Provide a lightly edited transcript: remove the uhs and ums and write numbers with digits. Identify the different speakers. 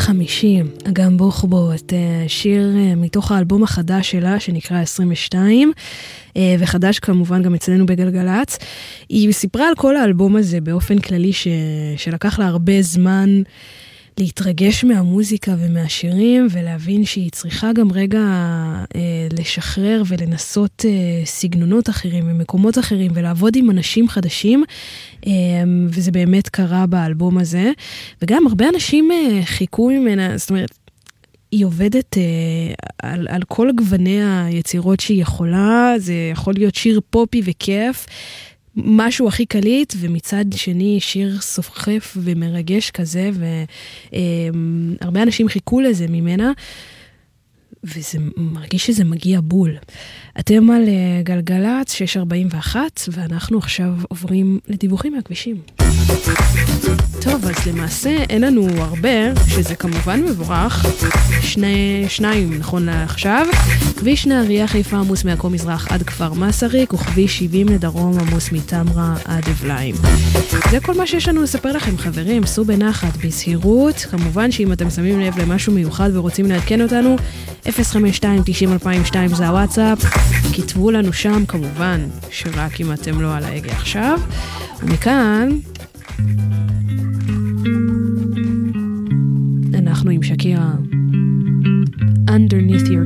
Speaker 1: 50, אגם בוחבוט, שיר מתוך האלבום החדש שלה שנקרא 22, וחדש כמובן גם אצלנו בגלגלץ. היא סיפרה על כל האלבום הזה באופן כללי שלקח לה הרבה זמן להתרגש מהמוזיקה ומהשירים, ולהבין שהיא צריכה גם רגע לשחרר ולנסות סגנונות אחרים ומקומות אחרים, ולעבוד עם אנשים חדשים, וזה באמת קרה באלבום הזה. וגם הרבה אנשים חיכו ממנה, זאת אומרת, היא עובדת על כל גווני היצירות שהיא יכולה, זה יכול להיות שיר פופי וכיף, משהו הכי קליט, ומצד שני שיר סוחף ומרגש כזה, והרבה אנשים חיכו לזה ממנה, וזה מרגיש שזה מגיע בול. אתם על גלגלץ 641, ואנחנו עכשיו עוברים לדיווחים מהכבישים. טוב, אז למעשה אין לנו הרבה, שזה כמובן מבורך, שניים נכון לעכשיו. כביש נהריה חיפה עמוס מעכו מזרח עד כפר מסריק, וכביש 70 לדרום עמוס מתמרה עד אבליים. זה כל מה שיש לנו לספר לכם, חברים. סעו בנחת, בזהירות. כמובן שאם אתם שמים לב למשהו מיוחד ורוצים לעדכן אותנו, 052-90-2002 זה הוואטסאפ. כתבו לנו שם, כמובן, שרק אם אתם לא על ההגה עכשיו. ומכאן אנחנו עם שקירה Underneath Your